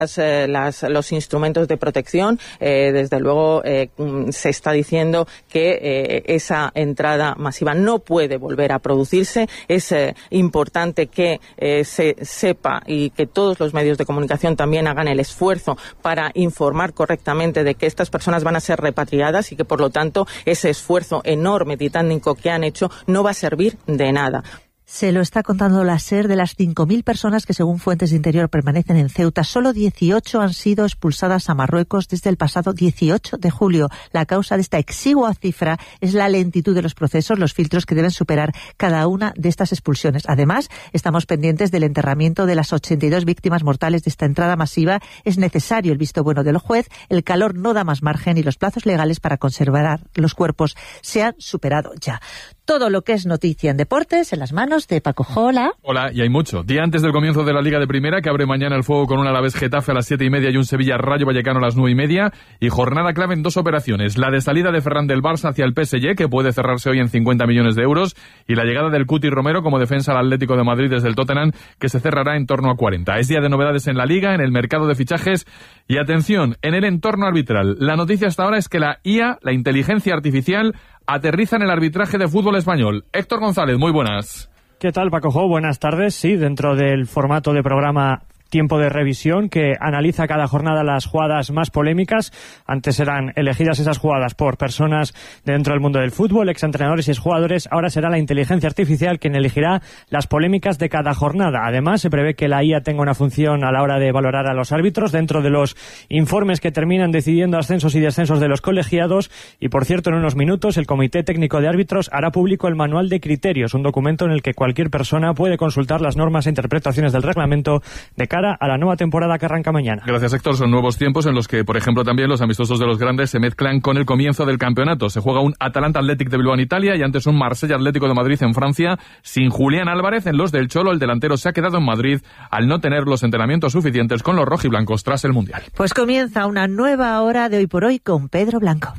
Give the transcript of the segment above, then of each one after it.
los instrumentos de protección. Desde luego se está diciendo que esa entrada masiva no puede volver a producirse. Es importante que se sepa y que todos los medios de comunicación también hagan el esfuerzo para informar correctamente de que estas personas van a ser repatriadas y que, por lo tanto, ese esfuerzo enorme, titánico que han hecho no va a servir de nada. Se lo está contando la SER. De las 5.000 personas que, según fuentes de Interior, permanecen en Ceuta, solo 18 han sido expulsadas a Marruecos desde el pasado 18 de julio. La causa de esta exigua cifra es la lentitud de los procesos, los filtros que deben superar cada una de estas expulsiones. Además, estamos pendientes del enterramiento de las 82 víctimas mortales de esta entrada masiva. Es necesario el visto bueno del juez, el calor no da más margen y los plazos legales para conservar los cuerpos se han superado ya. Todo lo que es noticia en deportes en las manos de Paco Jola. Hola, y hay mucho. Día antes del comienzo de la Liga de Primera, que abre mañana el fuego con un Alavés Getafe a las 7:30 y un Sevilla Rayo Vallecano a las 9:30. Y jornada clave en dos operaciones. La de salida de Ferran del Barça hacia el PSG, que puede cerrarse hoy en 50 millones de euros. Y la llegada del Cuti Romero como defensa al Atlético de Madrid desde el Tottenham, que se cerrará en torno a 40. Es día de novedades en la Liga, en el mercado de fichajes. Y atención, en el entorno arbitral. La noticia hasta ahora es que la IA, la inteligencia artificial, aterriza en el arbitraje de fútbol español. Héctor González, muy buenas. ¿Qué tal, Paco Jo? Buenas tardes. Sí, dentro del formato de programa Tiempo de Revisión, que analiza cada jornada las jugadas más polémicas. Antes eran elegidas esas jugadas por personas dentro del mundo del fútbol, exentrenadores y exjugadores. Ahora será la inteligencia artificial quien elegirá las polémicas de cada jornada. Además, se prevé que la IA tenga una función a la hora de valorar a los árbitros dentro de los informes que terminan decidiendo ascensos y descensos de los colegiados. Y, por cierto, en unos minutos, el Comité Técnico de Árbitros hará público el Manual de Criterios, un documento en el que cualquier persona puede consultar las normas e interpretaciones del reglamento de cara a la nueva temporada que arranca mañana. Gracias, Héctor. Son nuevos tiempos en los que, por ejemplo, también los amistosos de los grandes se mezclan con el comienzo del campeonato. Se juega un Atalanta Athletic de Bilbao en Italia y antes un Marsella Atlético de Madrid en Francia. Sin Julián Álvarez, en los del Cholo, el delantero se ha quedado en Madrid al no tener los entrenamientos suficientes con los rojiblancos tras el Mundial. Pues comienza una nueva hora de Hoy por Hoy con Pedro Blanco.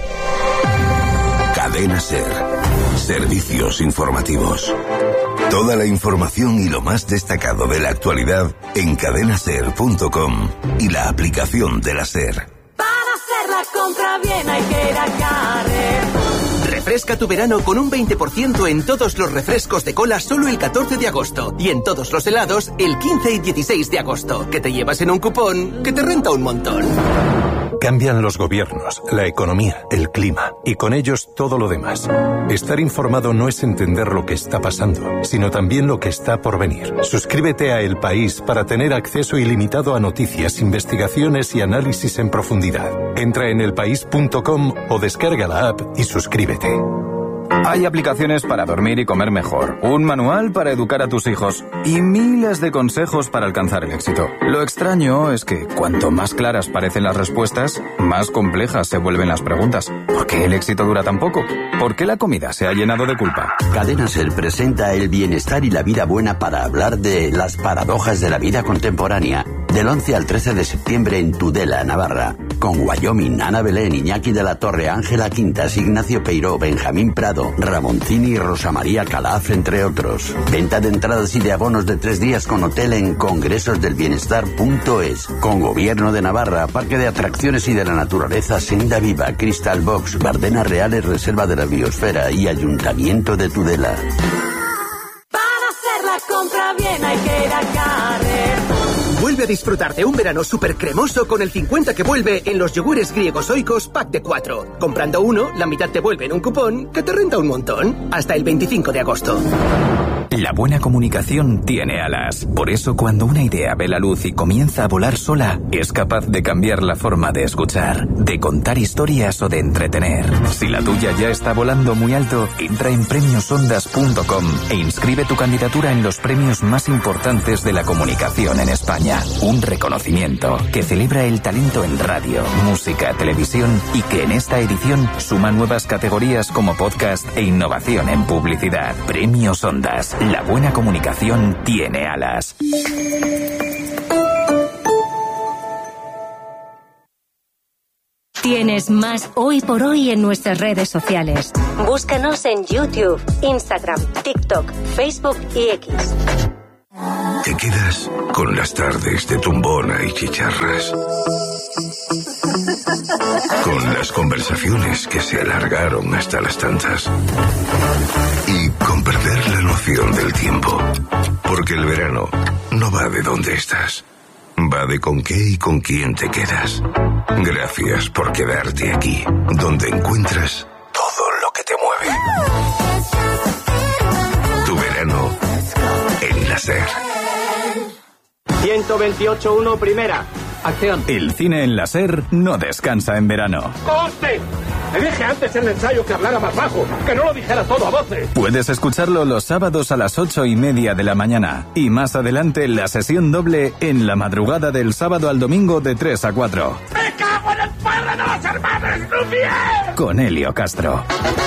Cadena SER. Servicios informativos. Toda la información y lo más destacado de la actualidad en cadenaser.com y la aplicación de la SER. Para hacer la compra bien hay que ir a Carrefour. Refresca tu verano con un 20% en todos los refrescos de cola solo el 14 de agosto y en todos los helados el 15 y 16 de agosto, que te llevas en un cupón que te renta un montón. Cambian los gobiernos, la economía, el clima y con ellos todo lo demás. Estar informado no es entender lo que está pasando, sino también lo que está por venir. Suscríbete a El País para tener acceso ilimitado a noticias, investigaciones y análisis en profundidad. Entra en elpaís.com o descarga la app y suscríbete. Hay aplicaciones para dormir y comer mejor, un manual para educar a tus hijos y miles de consejos para alcanzar el éxito. Lo extraño es que cuanto más claras parecen las respuestas, más complejas se vuelven las preguntas. ¿Por qué el éxito dura tan poco? ¿Por qué la comida se ha llenado de culpa? Cadena SER presenta el bienestar y la vida buena para hablar de las paradojas de la vida contemporánea. Del 11 al 13 de septiembre en Tudela, Navarra. Con Wyoming, Ana Belén, Iñaki de la Torre, Ángela Quintas, Ignacio Peiró, Benjamín Prado, Ramoncini y Rosa María Calaf, entre otros. Venta de entradas y de abonos de 3 días con hotel en congresosdelbienestar.es. Con Gobierno de Navarra, Parque de Atracciones y de la Naturaleza, Senda Viva, Crystal Box, Bardenas Reales, Reserva de la Biosfera y Ayuntamiento de Tudela. Para hacer la compra bien hay que ir a Carrefour. Vuelve a disfrutar de un verano súper cremoso con el 50 que vuelve en los yogures griegos Oikos pack de 4. Comprando uno, la mitad te vuelve en un cupón que te renta un montón. Hasta el 25 de agosto. La buena comunicación tiene alas. Por eso, cuando una idea ve la luz y comienza a volar sola, es capaz de cambiar la forma de escuchar, de contar historias o de entretener. Si la tuya ya está volando muy alto, entra en premiosondas.com e inscribe tu candidatura en los premios más importantes de la comunicación en España. Un reconocimiento que celebra el talento en radio, música, televisión y que en esta edición suma nuevas categorías como podcast e innovación en publicidad. Premios Ondas. La buena comunicación tiene alas. Tienes más Hoy por Hoy en nuestras redes sociales. Búscanos en YouTube, Instagram, TikTok, Facebook y X. Te quedas con las tardes de tumbona y chicharras. Con las conversaciones que se alargaron hasta las tantas. Y con perder la noción del tiempo. Porque el verano no va de dónde estás. Va de con qué y con quién te quedas. Gracias por quedarte aquí, donde encuentras todo lo que te mueve. Tu verano en la SER. 128.1 primera. Acción. El cine en la SER no descansa en verano. ¡Coste! Le dije antes en el ensayo que hablara más bajo, que no lo dijera todo a voces. Puedes escucharlo los sábados a las 8:30 de la mañana. Y más adelante la sesión doble en la madrugada del sábado al domingo de 3 a 4. ¡Me cago en el padre de los hermanos Lumière! Con Helio Castro.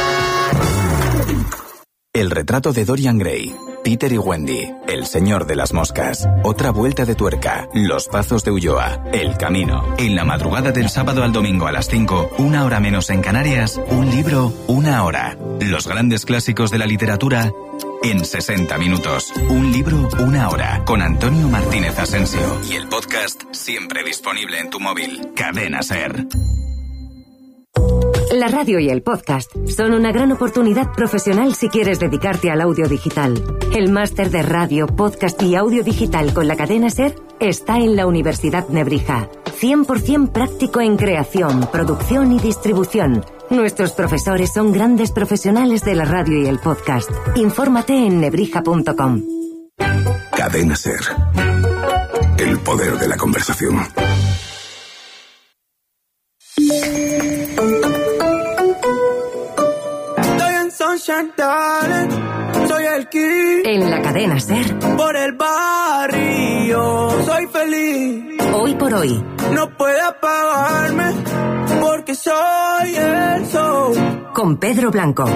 El retrato de Dorian Gray, Peter y Wendy, El señor de las moscas, Otra vuelta de tuerca, Los pazos de Ulloa, El camino. En la madrugada del sábado al domingo a las 5, 1 hora menos en Canarias, un libro, 1 hora. Los grandes clásicos de la literatura en 60 minutos. Un libro, 1 hora. Con Antonio Martínez Asensio. Y el podcast siempre disponible en tu móvil. Cadena SER. La radio y el podcast son una gran oportunidad profesional si quieres dedicarte al audio digital. El máster de radio, podcast y audio digital con la cadena SER está en la Universidad Nebrija. 100% práctico en creación, producción y distribución. Nuestros profesores son grandes profesionales de la radio y el podcast. Infórmate en nebrija.com. Cadena SER. El poder de la conversación. Soy el Kid. En la cadena SER. Por el barrio soy feliz. Hoy por hoy. No puede apagarme porque soy el sol. Con Pedro Blanco.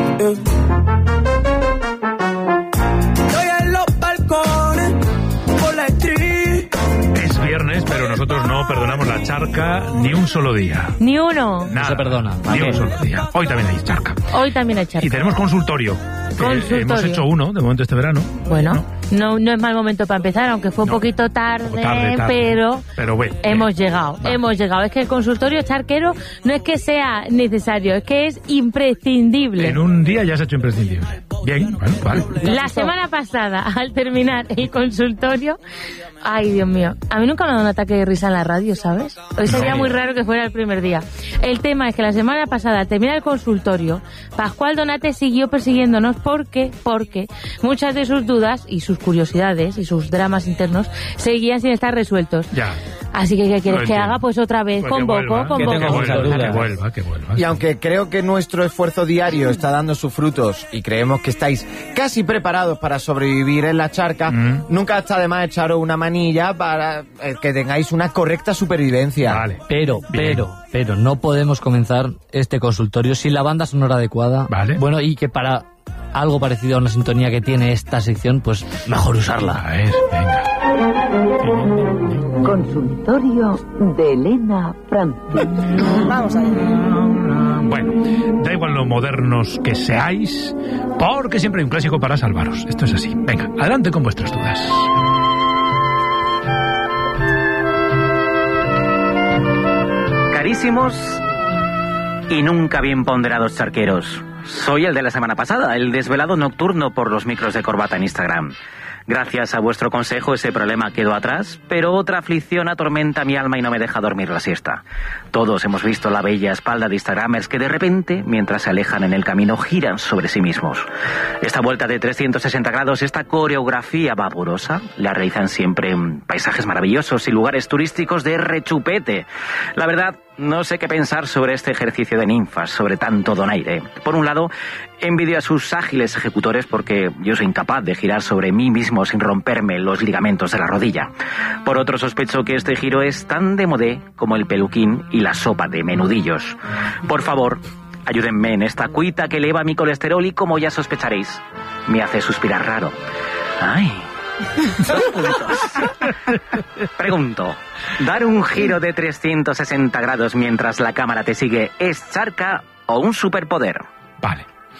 Estoy en los balcones por la street. Es viernes, pero nosotros no perdonamos la charca ni un solo día. Ni uno. Nada, no se perdona. Ni un solo día. Hoy también hay charca. Hoy también hay charca. Y tenemos consultorio. Hemos hecho uno, de momento, este verano. Bueno, no es mal momento para empezar, aunque fue un poquito tarde, pero bueno, hemos llegado. Es que el consultorio charquero no es que sea necesario, es que es imprescindible. En un día ya se ha hecho imprescindible. Bien, bueno, vale. La semana pasada, al terminar el consultorio, ay, Dios mío, a mí nunca me ha dado un ataque de risa en la radio, ¿sabes? Hoy sería muy raro que fuera el primer día. El tema es que la semana pasada, al terminar el consultorio, Pascual Donate siguió persiguiéndonos porque muchas de sus dudas y sus curiosidades y sus dramas internos seguían sin estar resueltos. Ya. Así que, ¿qué quieres que haga? Pues otra vez, pues convoco. Que vuelva. Y aunque creo que nuestro esfuerzo diario está dando sus frutos y creemos que estáis casi preparados para sobrevivir en la charca, nunca está de más echaros una manilla para que tengáis una correcta supervivencia. Vale. Pero no podemos comenzar este consultorio sin la banda sonora adecuada. Vale. Bueno, y que para algo parecido a una sintonía que tiene esta sección, pues mejor usarla. A ver, venga. Consultorio de Elena Francis. Vamos a ver. Bueno, da igual lo modernos que seáis, porque siempre hay un clásico para salvaros. Esto es así. Venga, adelante con vuestras dudas. Carísimos y nunca bien ponderados charqueros. Soy el de la semana pasada, el desvelado nocturno por los micros de corbata en Instagram. Gracias a vuestro consejo ese problema quedó atrás, pero otra aflicción atormenta mi alma y no me deja dormir la siesta. Todos hemos visto la bella espalda de instagramers que de repente, mientras se alejan en el camino, giran sobre sí mismos. Esta vuelta de 360 grados, esta coreografía vaburosa, la realizan siempre en paisajes maravillosos y lugares turísticos de rechupete. La verdad, no sé qué pensar sobre este ejercicio de ninfas, sobre tanto donaire. Por un lado, envidio a sus ágiles ejecutores porque yo soy incapaz de girar sobre mí mismo sin romperme los ligamentos de la rodilla. Por otro, sospecho que este giro es tan de modé como el peluquín y la sopa de menudillos. Por favor, ayúdenme en esta cuita que eleva mi colesterol y, como ya sospecharéis, me hace suspirar raro. ¡Ay! 2 puntos. Pregunto, ¿dar un giro de 360 grados mientras la cámara te sigue es charca o un superpoder? Vale.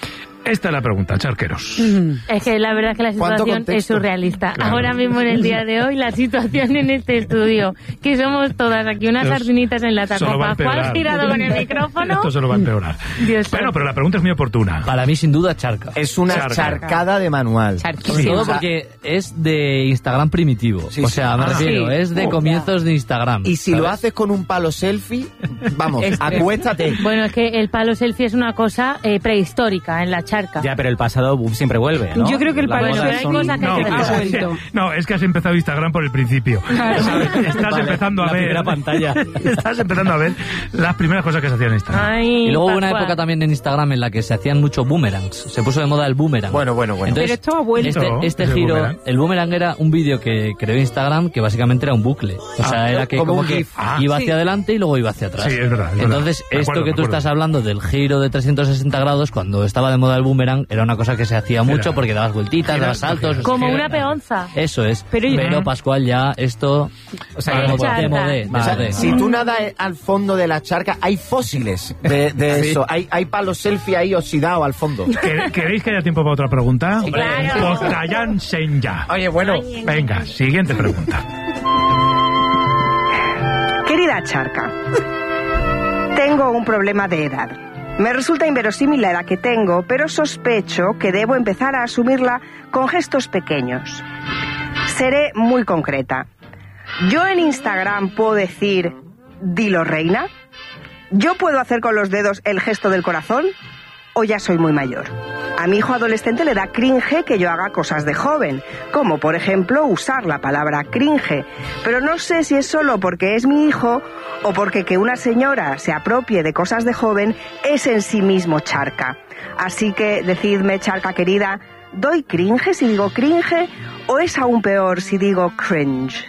Esta es la pregunta, charqueros. Es que la verdad es que la situación es surrealista. Claro. Ahora mismo, en el día de hoy, la situación en este estudio, que somos todas aquí unas sardinitas en lata, con Pascual girado con el micrófono. Esto se lo va a empeorar. Bueno, pero la pregunta es muy oportuna. Para mí, sin duda, charca. Es una charcada de manual. Sobre todo porque es de Instagram primitivo. Sí, o sea, me refiero, es de comienzos de Instagram. Y si lo haces con un palo selfie, vamos, acuéstate. Bueno, es que el palo selfie es una cosa prehistórica en la charca. Ya, pero el pasado siempre vuelve, ¿no? Yo creo que el palo selfie hay cosas que hay que resuelto. No, es que has empezado Instagram por el principio. Estás empezando a ver... La pantalla. Estás empezando a ver las primeras cosas que se hacían en Instagram. Y luego hubo una época también en Instagram en la que se hacían mucho boomerangs. Se puso de moda el boomerang. Bueno. Entonces, pero esto ha vuelto. Este giro, el boomerang era un vídeo que creó Instagram que básicamente era un bucle. O sea, era que como que iba hacia adelante y luego iba hacia atrás. Sí, es verdad. Entonces, esto que tú estás hablando del giro de 360 grados, cuando estaba de moda el boomerang, era una cosa que se hacía mucho porque dabas vueltitas, dabas saltos. Como una peonza. Eso es. Pero Pascual, ya esto... O sea, si tú nadas al fondo de la charca, hay fósiles de eso. Hay palos selfie ahí oxidados al fondo. ¿Queréis que haya tiempo para otra pregunta? Claro. Pues cállense ya. Oye, bueno. Venga, siguiente pregunta. Querida charca, tengo un problema de edad. Me resulta inverosímil la edad que tengo, pero sospecho que debo empezar a asumirla con gestos pequeños. Seré muy concreta. ¿Yo en Instagram puedo decir, dilo reina? ¿Yo puedo hacer con los dedos el gesto del corazón? ¿O ya soy muy mayor? A mi hijo adolescente le da cringe que yo haga cosas de joven, como por ejemplo usar la palabra cringe, pero no sé si es solo porque es mi hijo o porque que una señora se apropie de cosas de joven es en sí mismo charca. Así que decidme, charca querida, ¿doy cringe si digo cringe o es aún peor si digo cringe?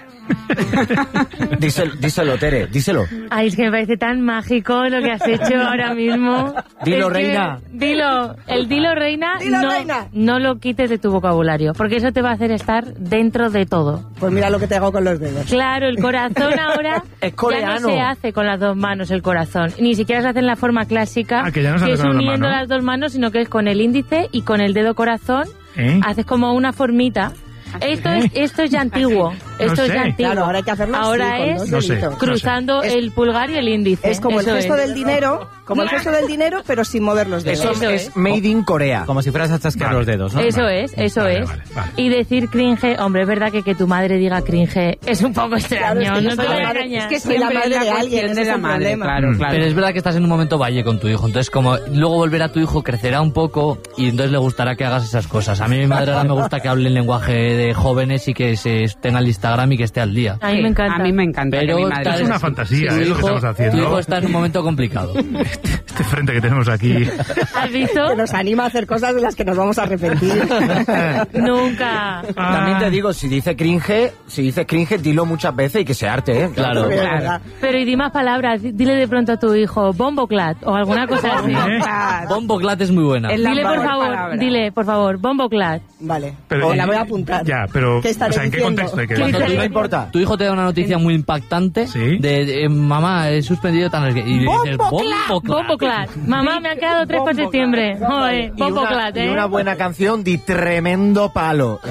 Díselo, Tere, díselo. Ay, es que me parece tan mágico lo que has hecho ahora mismo. Dilo, reina. Dilo reina. Reina. No lo quites de tu vocabulario, porque eso te va a hacer estar dentro de todo. Pues mira lo que te hago con los dedos. Claro, el corazón ahora es coreano. Ya no se hace con las dos manos el corazón. Ni siquiera se hace en la forma clásica, que es uniendo las dos manos, sino que es con el índice y con el dedo corazón. Haces como una formita. Esto es ya antiguo. Esto es ya antiguo. Claro, ahora hay que hacerlo ahora así, es cruzando el pulgar y el índice. Es como el gesto del dinero, pero sin mover los dedos. Eso es made in Corea. Como si fueras a chasquear los dedos, ¿no? Eso es. Vale. Y decir cringe, hombre, es verdad que tu madre diga cringe es un poco extraño. Claro, no te voy a engañar. Es que soy la madre de alguien, ese es el problema. Claro. Pero es verdad que estás en un momento valle con tu hijo, entonces como luego volverá tu hijo, crecerá un poco y entonces le gustará que hagas esas cosas. A mí mi madre ahora me gusta que hable en lenguaje de jóvenes y que se tenga el Instagram y que esté al día. A mí me encanta. A mí me encanta. Pero que mi madre es una fantasía, lo que estamos haciendo. Tu hijo está en un momento complicado. Este frente que tenemos aquí. ¿Has visto? Que nos anima a hacer cosas de las que nos vamos a arrepentir. Nunca. También te digo, si dice cringe, dilo muchas veces y que se arte, ¿eh? Claro. Pero y di más palabras. Dile de pronto a tu hijo bomboclat o alguna cosa así. Bomboclat es muy buena. Dile, por favor, bomboclat. Vale. Pero, la voy a apuntar. Ya, pero ¿qué estaré ¿en qué contexto hay que no importa. Tu hijo te da una noticia muy impactante de mamá, he suspendido tan... Y dices, bomboclat. Mamá, me han quedado 3 para septiembre. Joder, bomboclat, Y una buena canción de tremendo palo.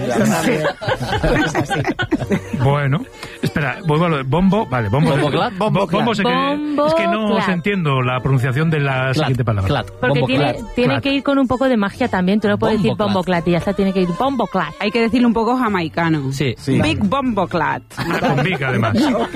Bueno, espera, vuelvo a lo de bombo. Vale, bomboclat. Bombo es que no os entiendo la pronunciación de la siguiente palabra. Porque tiene que ir con un poco de magia también. Tú no puedes decir bomboclat y ya está, tiene que ir bomboclat. Hay que decirlo un poco jamaicano. Sí. Big bomboclat. Con Big, además.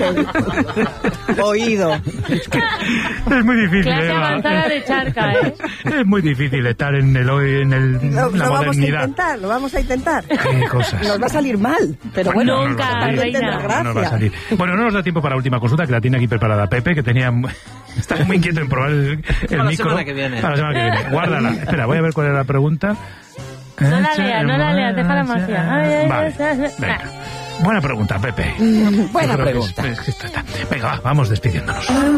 Oído. Es muy difícil. Clase avanzada de charca, ¿eh? Es muy difícil estar en la modernidad. Lo vamos a intentar. Qué cosas. Nos va a salir mal, pero bueno. Nunca, reina. No nos va a salir. Bueno, no nos da tiempo para la última consulta, que la tiene aquí preparada Pepe, que está muy inquieto en probar el micro. La semana que viene. Para la semana que viene. Guárdala. Espera, voy a ver cuál es la pregunta. No la leas, deja la magia. Vale, venga. Buena pregunta, Pepe. Buena pregunta. Venga, vamos despidiéndonos.